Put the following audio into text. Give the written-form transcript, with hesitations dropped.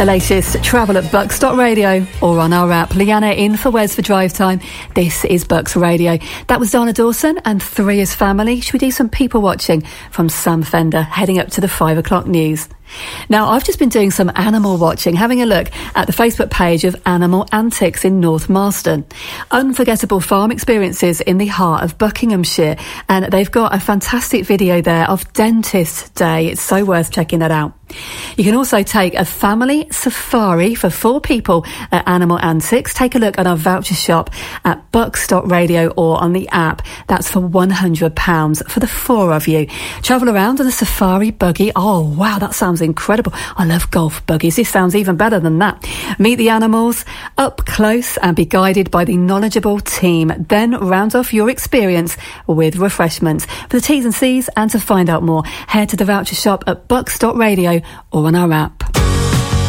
The latest travel at Bucks.radio or on our app. Leanna in for Wes for Drive Time. This is Bucks Radio. That was Donna Dawson and Three as Family. Should we do some people watching from Sam Fender heading up to the 5 o'clock news? Now, I've just been doing some animal watching, having a look at the Facebook page of Animal Antics in North Marston. Unforgettable farm experiences in the heart of Buckinghamshire. And they've got a fantastic video there of Dentist Day. It's so worth checking that out. You can also take a family safari for 4 people at Animal Antics. Take a look at our voucher shop at bucks.radio or on the app. That's for £100 for the 4 of you. Travel around on a safari buggy. Oh, wow, that sounds incredible. I love golf buggies. This sounds even better than that. Meet the animals up close and be guided by the knowledgeable team. Then round off your experience with refreshments. For the T's and C's and to find out more, head to the voucher shop at bucks.radio or on our app.